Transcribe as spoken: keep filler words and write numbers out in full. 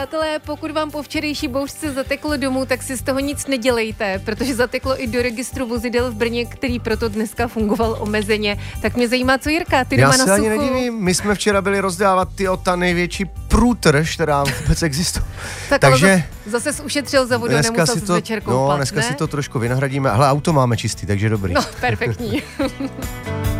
Přátelé, pokud vám po včerejší bouřce zateklo domů, tak si z toho nic nedělejte, protože zateklo i do registru vozidel v Brně, který proto dneska fungoval omezeně. Tak mě zajímá, co Jirka, ty doma Já na se ani suchu. nedivím, my jsme včera byli rozdávat ty o ta největší průtrž, která vůbec existuje. Tak takže zase, zase ušetřil za vodu, dneska nemusel si se to, večer koupat, no, dneska ne? si to trošku vynahradíme. Hele, auto máme čistý, takže dobrý. No, perfektní.